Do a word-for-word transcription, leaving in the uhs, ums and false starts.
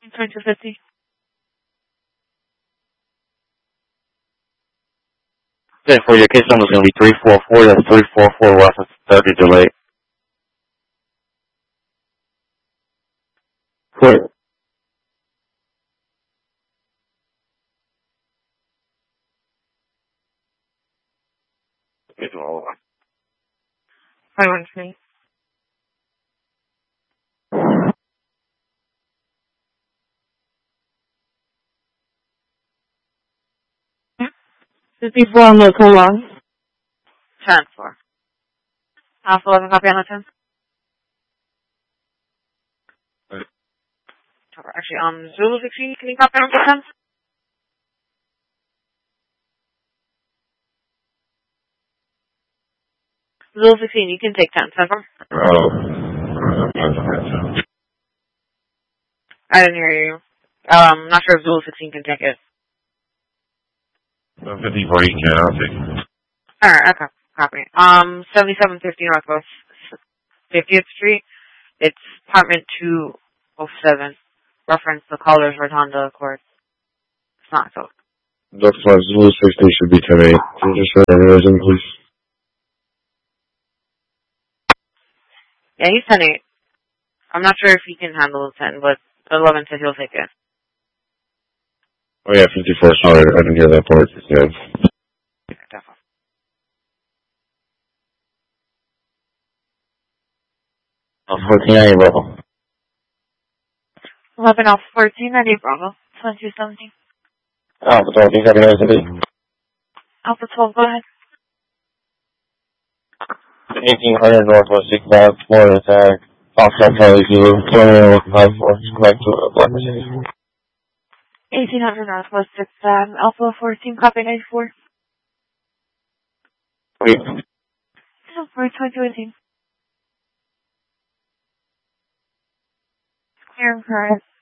twenty-two fifty. Okay, for your case number is going to be three four four. That's three four four reference thirty delay. Quick. Five one three. Fifty-four on the colon. Ten four. Alpha eleven copy on the ten. Actually, um, Zulu sixteen, can you copy on the ten? Zulu sixteen, you can take ten. ten four. Oh. I didn't hear you. Um, not sure if Zulu sixteen can take it. fifty-four, you can, I'll take it. Alright, okay. Copy. Um, seventy-seven fifty Northwest fiftieth Street. It's apartment two oh seven. Reference the Colors Rotunda Accord. It's not so. Looks like Zulu sixteen should be ten eight. Can you just show everything, please? Yeah, he's ten eight. I'm not sure if he can handle the ten, but eleven said he'll take it. Oh yeah, fifty-four, sorry, I didn't hear that part. Yeah. Yeah, definitely. Oh, fourteen ninety, Bravo. eleven off fourteen ninety Bravo. twenty-two seventeen. Alpha twelve, can you copy nine city? Alpha twelve, go ahead. eighteen hundred Northwest sixty-five, Florida attack. Foxtrot Charlie Zulu, twenty-one five four, back to a black Mercedes. eighteen hundred Northwest six five, Alpha fourteen, copy ninety-four. Wait. For twenty-two eighteen. Clear and current.